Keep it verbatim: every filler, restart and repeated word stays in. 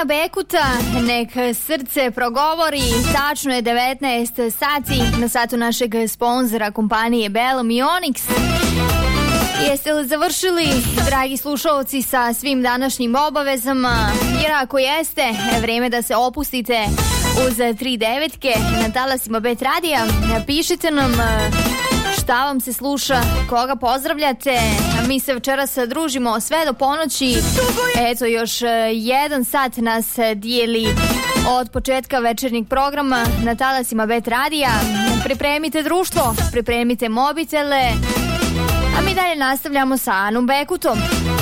Ana Bekuta, nek srce progovori. Tačno je devetnaest sati na satu našeg sponzora kompanije Bellum i Onyx. Jeste li završili, dragi slušalci, sa svim današnjim obavezama? Jer ako jeste, vreme da se opustite uz tri devetke na talasima Bet Radija. Pišite nam šta vam se sluša, koga pozdravljate. Mi se večeras družimo sve do ponoći. Eto, još jedan sat nas dijeli od početka večernjeg programa na talasima Bet Radija. Pripremite društvo, pripremite mobitele, a mi dalje nastavljamo sa Anom Bekutom.